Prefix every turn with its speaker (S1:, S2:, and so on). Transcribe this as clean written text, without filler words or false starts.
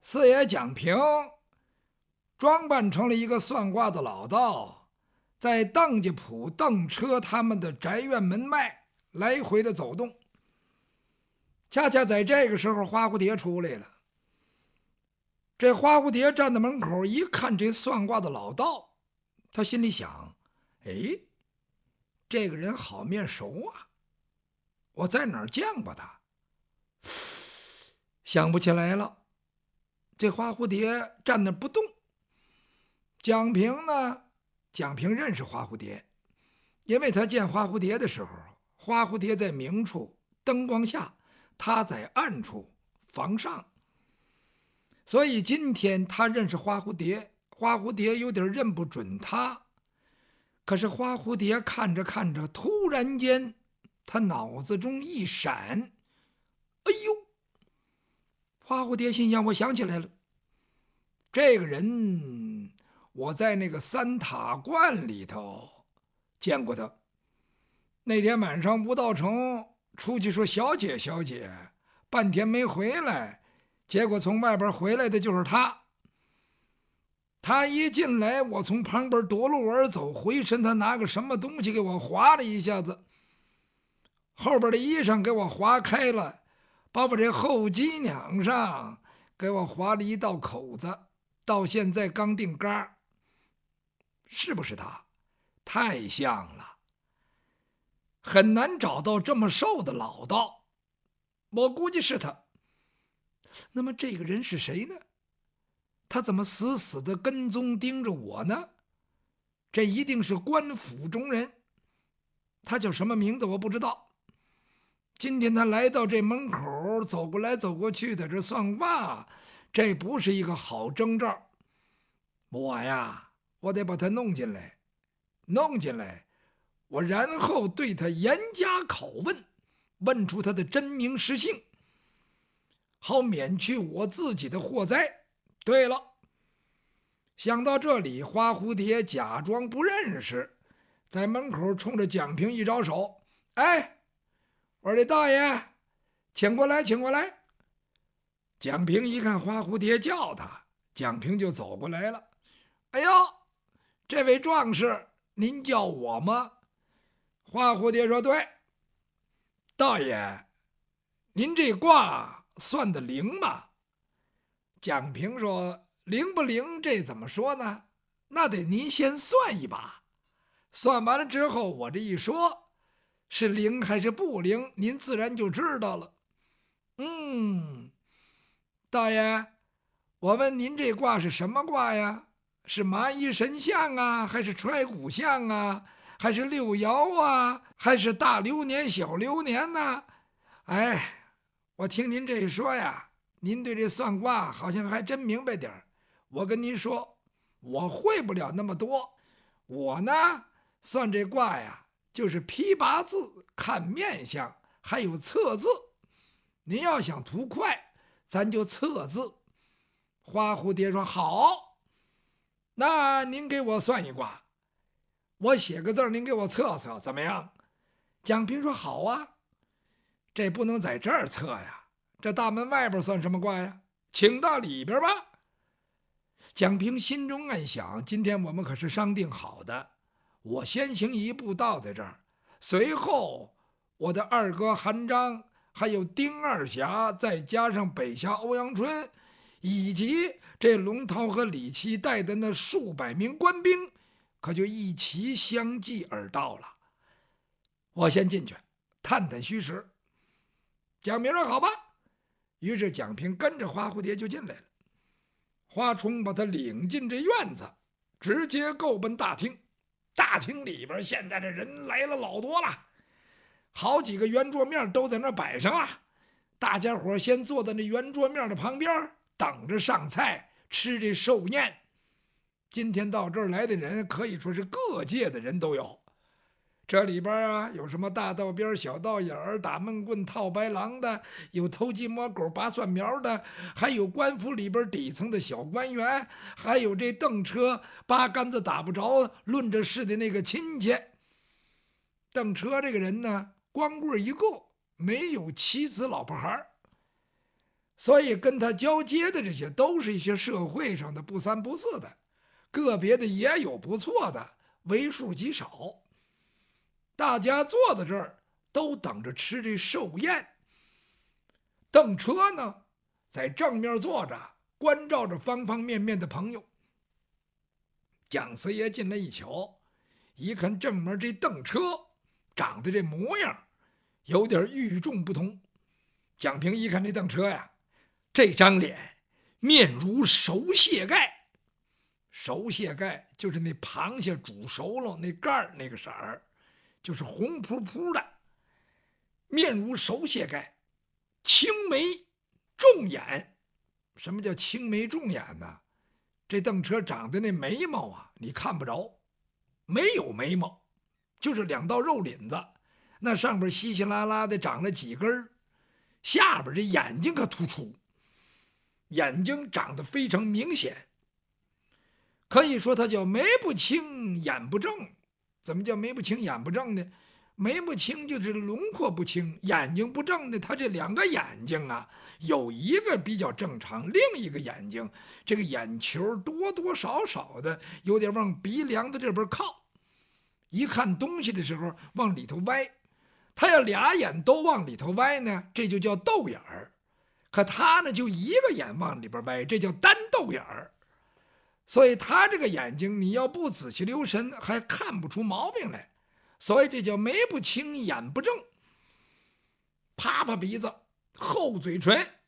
S1: 四爷蒋平装扮成了一个算卦的老道，在邓家铺邓车他们的宅院门外来回的走动。恰恰在这个时候，花蝴蝶出来了。这花蝴蝶站在门口一看这算卦的老道，他心里想：哎，这个人好面熟啊，我在哪儿见过他？想不起来了。这花蝴蝶站那不动。蒋平呢？蒋平认识花蝴蝶，因为他见花蝴蝶的时候，花蝴蝶在明处灯光下，他在暗处房上，所以今天他认识花蝴蝶，花蝴蝶有点认不准他。可是花蝴蝶看着看着，突然间他脑子中一闪，哎呦！花蝴蝶心想：我想起来了，这个人我在那个三塔观里头见过他。那天晚上吴道成出去说小姐小姐，半天没回来，结果从外边回来的就是他。他一进来，我从旁边夺路而走，回身他拿个什么东西给我划了一下子，后边的衣裳给我划开了，把我这后脊梁上给我划了一道口子，到现在刚定杆。是不是他？太像了，很难找到这么瘦的老道，我估计是他。那么这个人是谁呢？他怎么死死的跟踪盯着我呢？这一定是官府中人。他叫什么名字我不知道。今天他来到这门口，走过来走过去的，这算卦，这不是一个好征兆。我得把他弄进来，我然后对他严加拷问，问出他的真名实姓，好免去我自己的祸灾。对了，想到这里，花蝴蝶假装不认识，在门口冲着蒋平一招手：“哎，我说这大爷，请过来，请过来。”蒋平一看花蝴蝶叫他，蒋平就走过来了。“哎呦，这位壮士，您叫我吗？”花蝴蝶说：“对。”“大爷，您这卦算得灵吗？”蒋平说：“灵不灵，这怎么说呢？那得您先算一把，算完了之后，我这一说，是灵还是不灵，您自然就知道了。”“大爷，我问您这卦是什么卦呀？是麻衣神相啊，还是揣骨相啊，还是六爻啊，还是大流年小流年呢？”哎，我听您这一说呀，您对这算卦好像还真明白点儿。我跟您说，我会不了那么多。我呢，算这卦呀，就是批八字、看面相，还有测字。您要想图快，咱就测字。花蝴蝶说：“好，那您给我算一卦，我写个字，您给我测测，怎么样？”蒋平说：“好啊。”这不能在这儿测呀，这大门外边算什么卦呀？请到里边吧。蒋平心中暗想：今天我们可是商定好的，我先行一步到在这儿，随后我的二哥韩章，还有丁二侠，再加上北侠欧阳春，以及这龙涛和李琦带的那数百名官兵，可就一齐相继而到了。我先进去探探虚实。蒋平说：“好吧。”于是蒋平跟着花蝴蝶就进来了。花冲把他领进这院子，直接够奔大厅。大厅里边现在这人来了老多了，好几个圆桌面都在那摆上了。大家伙先坐在那圆桌面的旁边，等着上菜吃这寿宴。今天到这儿来的人可以说是各界的人都有。这里边啊，有什么大道边、小道眼儿、打闷棍、套白狼的，有偷鸡摸狗、拔蒜苗的，还有官府里边底层的小官员，还有这蹬车八竿子打不着、论着事的那个亲戚。蹬车这个人呢，光棍一个，没有妻子老婆孩儿。 所以跟他交接的这些都是一些社会上的不三不四的，个别的也有不错的，为数极少。大家坐在这儿都等着吃这寿宴。邓车呢，在正面坐着，关照着方方面面的朋友。蒋四爷进来一瞧，一看正门这邓车长得这模样有点与众不同。蒋平一看这邓车呀，这张脸面如熟蟹盖，熟蟹盖就是那螃蟹煮熟了那盖儿那个色儿，就是红扑扑的，面如熟蟹盖，青眉重眼。什么叫青眉重眼呢？这邓车长的那眉毛啊，你看不着，没有眉毛，就是两道肉领子，那上边稀稀拉拉的长了几根，下边这眼睛可突出，眼睛长得非常明显，可以说它叫眉不清眼不正。怎么叫眉不清眼不正呢？眉不清就是轮廓不清，眼睛不正呢，他这两个眼睛啊，有一个比较正常，另一个眼睛这个眼球多多少少的有点往鼻梁的这边靠，一看东西的时候往里头歪。他要俩眼都往里头歪呢，这就叫豆眼儿；可他呢就一个眼往里边歪，这叫单豆眼儿。所以他这个眼睛你要不仔细留神还看不出毛病来，所以这叫眉不清眼不正。啪啪鼻子，厚嘴唇，